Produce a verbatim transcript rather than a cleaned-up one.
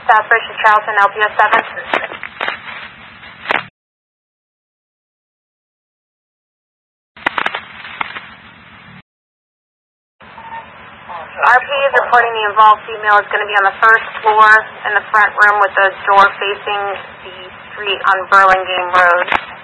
Southbridge to Charlton, L P S seven. R P is reporting the involved female is going to be on the first floor in the front room with the door facing the street on Burlingame Road.